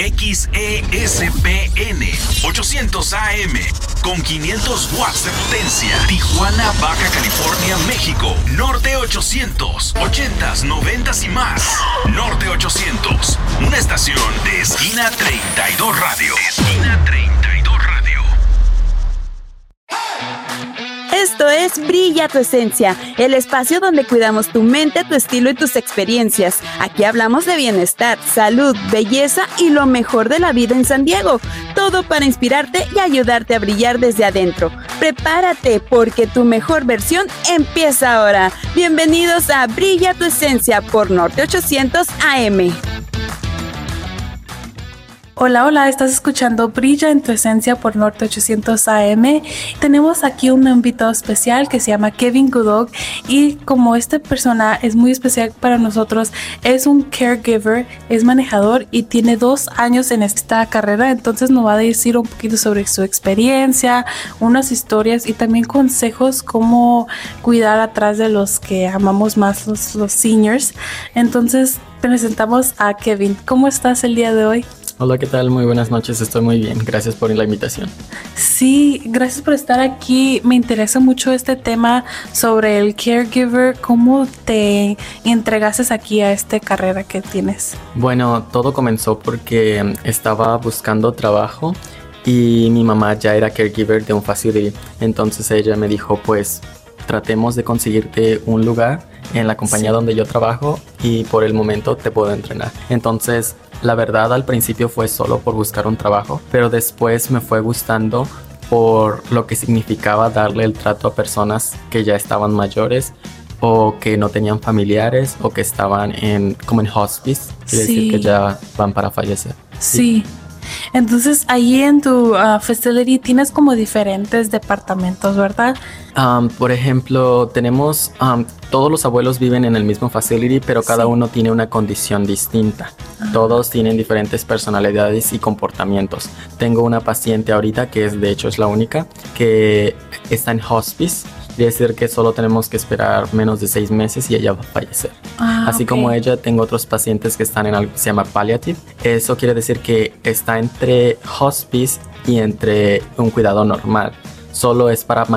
XESPN 800 AM con 500 watts de potencia. Tijuana, Baja California, México. Norte 800, 80s, 90s y más. Norte 800, una estación de Esquina 32 Radio. Esquina 32 Radio. Esto es Brilla tu Esencia, el espacio donde cuidamos tu mente, tu estilo y tus experiencias. Aquí hablamos de bienestar, salud, belleza y lo mejor de la vida en San Diego. Todo para inspirarte y ayudarte a brillar desde adentro. Prepárate porque tu mejor versión empieza ahora. Bienvenidos a Brilla tu Esencia por Norte 800 AM. Hola, hola, estás escuchando Brilla en tu Esencia por Norte 800 AM. Tenemos aquí un invitado especial que se llama Kevin Goodog y como esta persona es muy especial para nosotros, es un caregiver, es manejador y tiene 2 años en esta carrera, entonces nos va a decir un poquito sobre su experiencia, unas historias y también consejos cómo cuidar atrás de los que amamos más, los seniors. Entonces presentamos a Kevin. ¿Cómo estás el día de hoy? Hola, ¿qué tal? Muy buenas noches, estoy muy bien. Gracias por la invitación. Sí, gracias por estar aquí. Me interesa mucho este tema sobre el caregiver. ¿Cómo te entregaste aquí a esta carrera que tienes? Bueno, todo comenzó porque estaba buscando trabajo y mi mamá ya era caregiver de un facility. Entonces ella me dijo, pues tratemos de conseguirte un lugar en la compañía donde yo trabajo y por el momento te puedo entrenar. Entonces, la verdad al principio fue solo por buscar un trabajo, pero después me fue gustando por lo que significaba darle el trato a personas que ya estaban mayores o que no tenían familiares o que estaban como en hospice, quiere decir que ya van para fallecer. Sí. Entonces, ahí en tu facility tienes como diferentes departamentos, ¿verdad? Por ejemplo, tenemos, todos los abuelos viven en el mismo facility, pero cada uno tiene una condición distinta. Todos tienen diferentes personalidades y comportamientos. Tengo una paciente ahorita que de hecho es la única, que está en hospice. Quiere decir que solo tenemos que esperar menos de 6 meses y ella va a fallecer. Así como ella, tengo otros pacientes que están en algo que se llama palliative. Eso quiere decir que está entre hospice y entre un cuidado normal. Solo es para